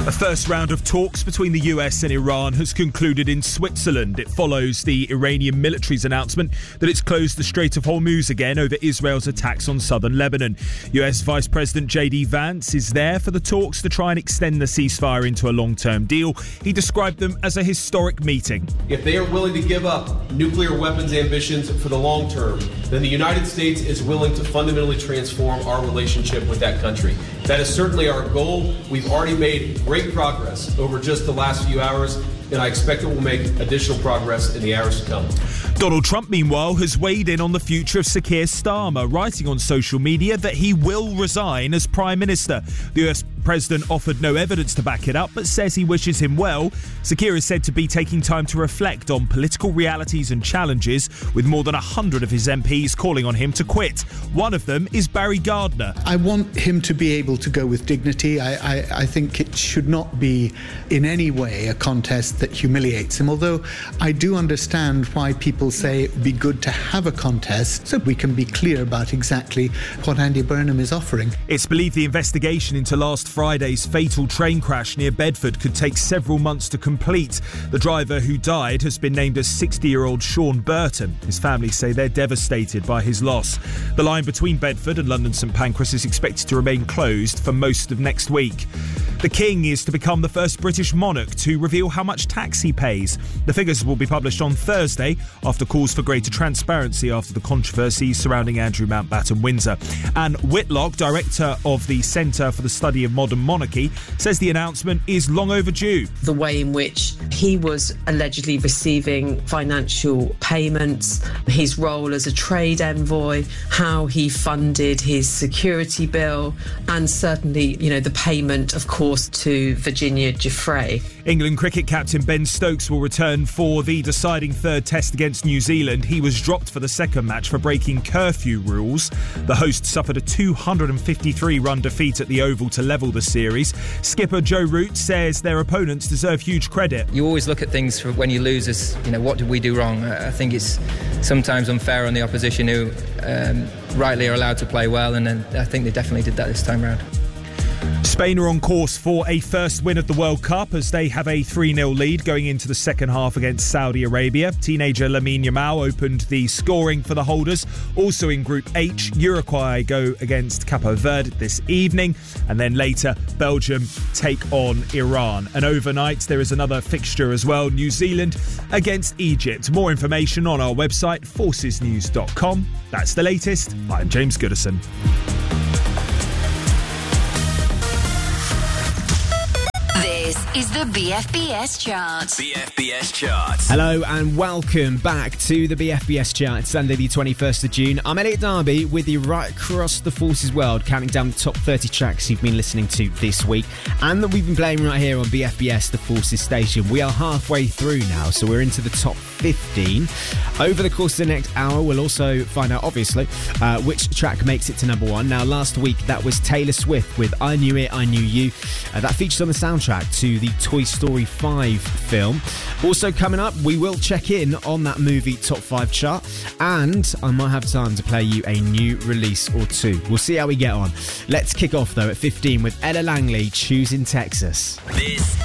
A first round of talks between the US and Iran has concluded in Switzerland. It follows the Iranian military's announcement that it's closed the Strait of Hormuz again over Israel's attacks on southern Lebanon. US Vice President J.D. Vance is there for the talks to try and extend the ceasefire into a long-term deal. He described them as a historic meeting. If they are willing to give up nuclear weapons ambitions for the long term, then the United States is willing to fundamentally transform our relationship with that country. That is certainly our goal. We've already made great progress over just the last few hours, and I expect that we'll make additional progress in the hours to come. Donald Trump, meanwhile, has weighed in on the future of Sir Keir Starmer, writing on social media that he will resign as Prime Minister. The US President offered no evidence to back it up, but says he wishes him well. Sir Keir is said to be taking time to reflect on political realities and challenges, with more than 100 of his MPs calling on him to quit. One of them is Barry Gardiner. I want him to be able to go with dignity. I think it should not be in any way a contest that humiliates him, although I do understand why people say it would be good to have a contest so we can be clear about exactly what Andy Burnham is offering. It's believed the investigation into last Friday's fatal train crash near Bedford could take several months to complete. The driver who died has been named as 60-year-old Sean Burton. His family say they're devastated by his loss. The line between Bedford and London St Pancras is expected to remain closed for most of next week. The King is to become the first British monarch to reveal how much tax he pays. The figures will be published on Thursday after calls for greater transparency after the controversies surrounding Andrew Mountbatten Windsor. Anne Whitlock, director of the Centre for the Study of Modern Monarchy, says the announcement is long overdue. The way in which he was allegedly receiving financial payments, his role as a trade envoy, how he funded his security bill, and certainly, the payment, of course, to Virginia Giuffre. England cricket captain Ben Stokes will return for the deciding third test against New Zealand. He was dropped for the second match for breaking curfew rules. The hosts suffered a 253-run defeat at the Oval to level the series. Skipper Joe Root says their opponents deserve huge credit. You always look at things for when you lose as, what did we do wrong? I think it's sometimes unfair on the opposition who rightly are allowed to play well, and I think they definitely did that this time round. Spain are on course for a first win of the World Cup as they have a 3-0 lead going into the second half against Saudi Arabia. Teenager Lamine Yamal opened the scoring for the holders. Also in Group H, Uruguay go against Cape Verde this evening, and then later Belgium take on Iran. And overnight there is another fixture as well, New Zealand against Egypt. More information on our website, forcesnews.com. That's the latest. I'm James Goodison. Is the BFBS chart. BFBS chart. Hello and welcome back to the BFBS chart. It's Sunday the 21st of June. I'm Elliot Darby with you right across the Forces world, counting down the top 30 tracks you've been listening to this week and that we've been playing right here on BFBS, the Forces station. We are halfway through now, so we're into the top 15. Over the course of the next hour, we'll also find out, obviously, which track makes it to number one. Now, last week, that was Taylor Swift with I Knew It, I Knew You. That features on the soundtrack to the Toy Story 5 film. Also coming up, we will check in on that movie top 5 chart, and I might have time to play you a new release or two. We'll see how we get on. Let's kick off though at 15 with Ella Langley, Choosing Texas. This